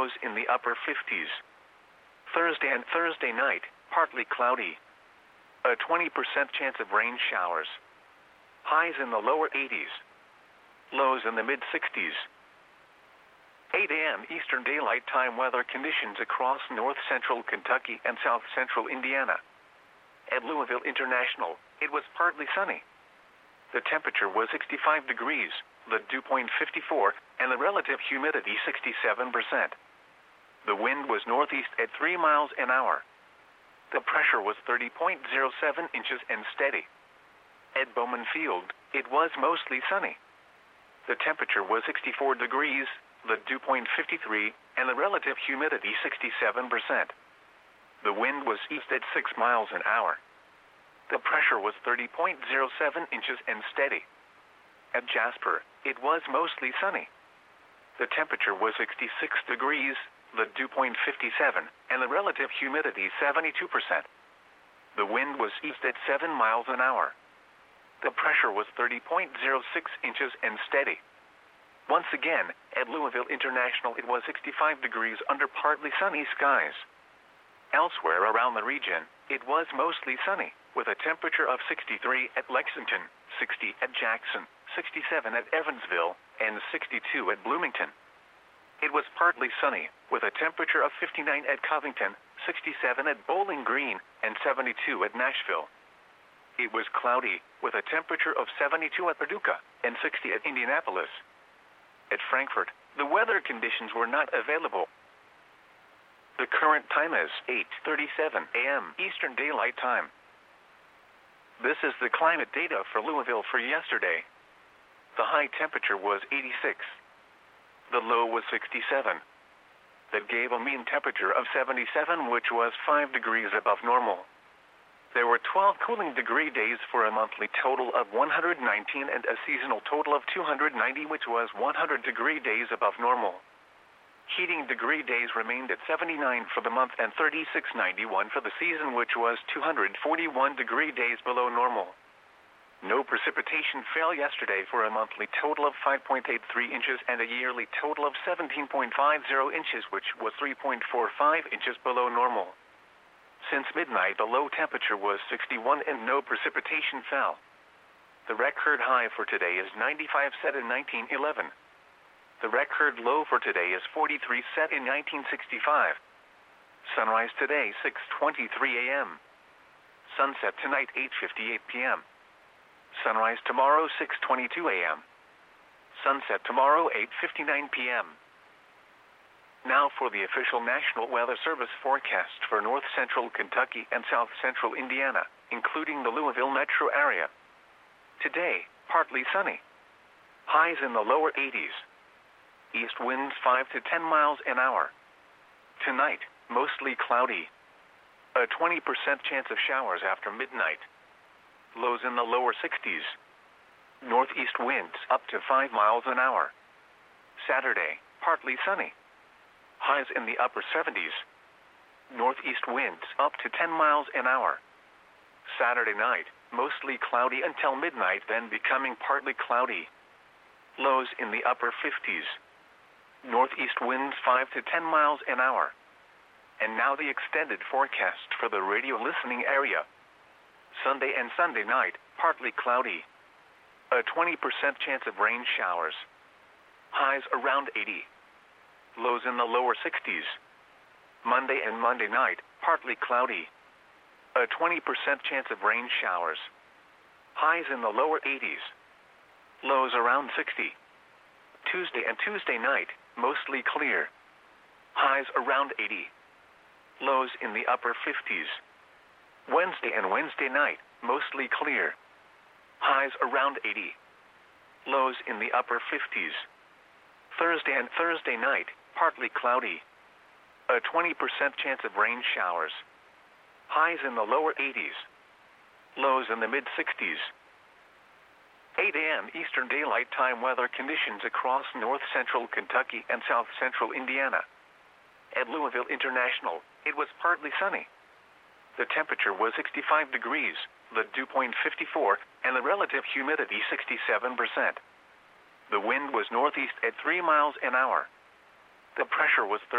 lows in the upper 50s. Thursday and Thursday night, partly cloudy. A 20% chance of rain showers. Highs in the lower 80s. Lows in the mid-60s. 8 a.m. Eastern Daylight Time weather conditions across north-central Kentucky and south-central Indiana. At Louisville International, it was partly sunny. The temperature was 65 degrees, the dew point 54, and the relative humidity 67%. The wind was northeast at 3 miles an hour. The pressure was 30.07 inches and steady. At Bowman Field, it was mostly sunny. The temperature was 64 degrees, the dew point 53, and the relative humidity 67%. The wind was east at 6 miles an hour. The pressure was 30.07 inches and steady. At Jasper, it was mostly sunny. The temperature was 66 degrees, the dew point 57, and the relative humidity 72%. The wind was east at 7 miles an hour. The pressure was 30.06 inches and steady. Once again, at Louisville International, it was 65 degrees under partly sunny skies. Elsewhere around the region, it was mostly sunny, with a temperature of 63 at Lexington, 60 at Jackson, 67 at Evansville, and 62 at Bloomington. It was partly sunny, with a temperature of 59 at Covington, 67 at Bowling Green, and 72 at Nashville. It was cloudy, with a temperature of 72 at Paducah, and 60 at Indianapolis. At Frankfort, the weather conditions were not available. The current time is 8:37 a.m. Eastern Daylight Time. This is the climate data for Louisville for yesterday. The high temperature was 86. The low was 67. That gave a mean temperature of 77, which was 5 degrees above normal. There were 12 cooling degree days for a monthly total of 119 and a seasonal total of 290, which was 100 degree days above normal. Heating degree days remained at 79 for the month and 3691 for the season, which was 241 degree days below normal. No precipitation fell yesterday for a monthly total of 5.83 inches and a yearly total of 17.50 inches, which was 3.45 inches below normal. Since midnight, the low temperature was 61 and no precipitation fell. The record high for today is 95, set in 1911. The record low for today is 43, set in 1965. Sunrise today, 6:23 a.m. Sunset tonight, 8:58 p.m. Sunrise tomorrow, 6:22 a.m. Sunset tomorrow, 8:59 p.m. Now for the official National Weather Service forecast for north-central Kentucky and south-central Indiana, including the Louisville metro area. Today, partly sunny. Highs in the lower 80s. East winds 5 to 10 miles an hour. Tonight, mostly cloudy. A 20% chance of showers after midnight. Lows in the lower 60s. Northeast winds up to 5 miles an hour. Saturday, partly sunny. Highs in the upper 70s. Northeast winds up to 10 miles an hour. Saturday night, mostly cloudy until midnight, then becoming partly cloudy. Lows in the upper 50s. Northeast winds 5 to 10 miles an hour. And now the extended forecast for the radio listening area. Sunday and Sunday night, partly cloudy. A 20% chance of rain showers. Highs around 80. Lows in the lower 60s. Monday and Monday night, partly cloudy. A 20% chance of rain showers. Highs in the lower 80s. Lows around 60. Tuesday and Tuesday night, mostly clear. Highs around 80. Lows in the upper 50s. Wednesday and Wednesday night, mostly clear. Highs around 80. Lows in the upper 50s. Thursday and Thursday night, partly cloudy. A 20% chance of rain showers. Highs in the lower 80s. Lows in the mid-60s. 8 a.m. Eastern Daylight Time weather conditions across north-central Kentucky and south-central Indiana. At Louisville International, it was partly sunny. The temperature was 65 degrees, the dew point 54, and the relative humidity 67%. The wind was northeast at 3 miles an hour. The pressure was